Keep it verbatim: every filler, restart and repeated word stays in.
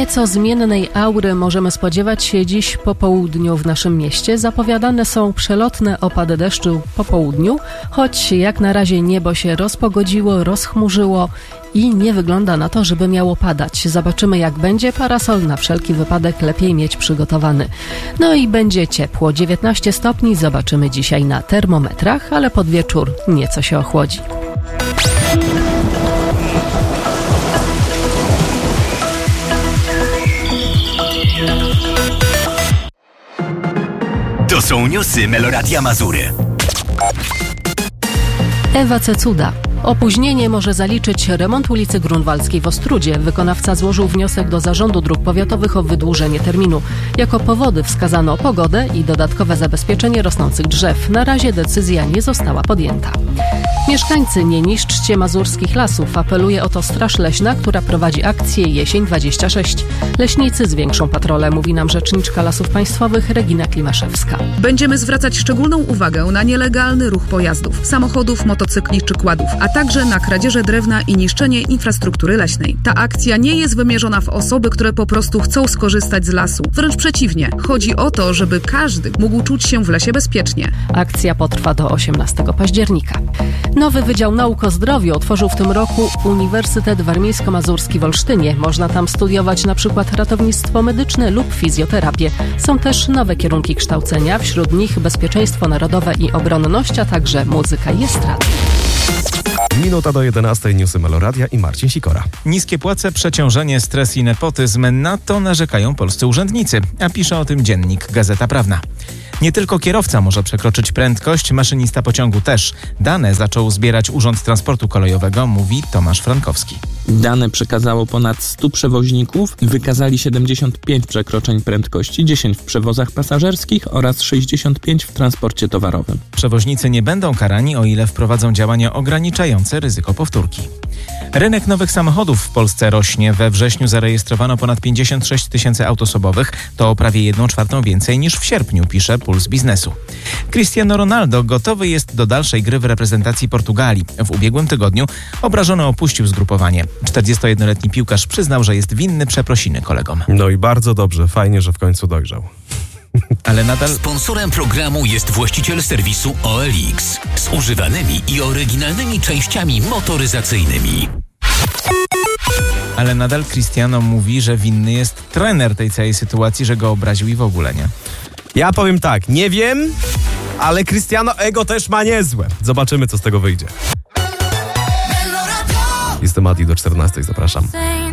Nieco zmiennej aury możemy spodziewać się dziś po południu w naszym mieście. Zapowiadane są przelotne opady deszczu po południu, choć jak na razie niebo się rozpogodziło, rozchmurzyło i nie wygląda na to, żeby miało padać. Zobaczymy, jak będzie. Parasol na wszelki wypadek lepiej mieć przygotowany. No i będzie ciepło. dziewiętnaście stopni zobaczymy dzisiaj na termometrach, ale pod wieczór nieco się ochłodzi. To są newsy Meloradia Mazury. Ewa Cecuda. Opóźnienie może zaliczyć remont ulicy Grunwaldzkiej w Ostródzie. Wykonawca złożył wniosek do Zarządu Dróg Powiatowych o wydłużenie terminu. Jako powody wskazano pogodę i dodatkowe zabezpieczenie rosnących drzew. Na razie decyzja nie została podjęta. Mieszkańcy, nie niszczcie mazurskich lasów. Apeluje o to Straż Leśna, która prowadzi akcję Jesień dwadzieścia sześć. Leśnicy zwiększą patrolę, mówi nam rzeczniczka Lasów Państwowych Regina Klimaszewska. Będziemy zwracać szczególną uwagę na nielegalny ruch pojazdów, samochodów, motocykli czy kładów, a także na kradzieże drewna i niszczenie infrastruktury leśnej. Ta akcja nie jest wymierzona w osoby, które po prostu chcą skorzystać z lasu. Wręcz przeciwnie, chodzi o to, żeby każdy mógł czuć się w lesie bezpiecznie. Akcja potrwa do osiemnastego października. Nowy Wydział Nauk o Zdrowiu otworzył w tym roku Uniwersytet Warmińsko-Mazurski w Olsztynie. Można tam studiować na przykład ratownictwo medyczne lub fizjoterapię. Są też nowe kierunki kształcenia, wśród nich bezpieczeństwo narodowe i obronność, a także muzyka i estrada. Minuta do jedenastej, newsy Meloradia i Marcin Sikora. Niskie płace, przeciążenie, stres i nepotyzm. Na to narzekają polscy urzędnicy, a pisze o tym dziennik Gazeta Prawna. Nie tylko kierowca może przekroczyć prędkość, maszynista pociągu też. Dane zaczął zbierać Urząd Transportu Kolejowego, mówi Tomasz Frankowski. Dane przekazało ponad stu przewoźników, wykazali siedemdziesiąt pięć przekroczeń prędkości, dziesięć w przewozach pasażerskich oraz sześćdziesiąt pięć w transporcie towarowym. Przewoźnicy nie będą karani, o ile wprowadzą działania ograniczające ryzyko powtórki. Rynek nowych samochodów w Polsce rośnie. We wrześniu zarejestrowano ponad pięćdziesiąt sześć tysięcy aut osobowych. To o prawie jedną czwartą więcej niż w sierpniu, pisze Puls Biznesu. Cristiano Ronaldo gotowy jest do dalszej gry w reprezentacji Portugalii. W ubiegłym tygodniu obrażony opuścił zgrupowanie. czterdziestojednoletni piłkarz przyznał, że jest winny przeprosiny kolegom. No i bardzo dobrze, fajnie, że w końcu dojrzał. Ale nadal... Sponsorem programu jest właściciel serwisu O L X z używanymi i oryginalnymi częściami motoryzacyjnymi. Ale nadal Cristiano mówi, że winny jest trener tej całej sytuacji, że go obraził i w ogóle nie. Ja powiem tak, nie wiem, ale Cristiano ego też ma niezłe. Zobaczymy, co z tego wyjdzie. Jestem Adi do czternastej, zapraszam.